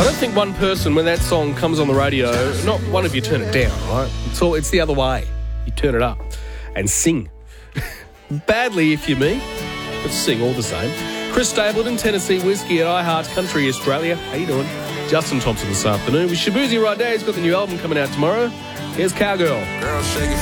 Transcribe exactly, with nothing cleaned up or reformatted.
I don't think one person, when that song comes on the radio, not one of you turn it down, right? It's all, it's the other way. You turn it up and sing. Badly, if you're me, but sing all the same. Chris Stapleton, Tennessee Whiskey at iHeart Country Australia. How you doing? Justin Thompson this afternoon with Shabuzi right now. He's got the new album coming out tomorrow. Here's Cowgirl. Girl, shake it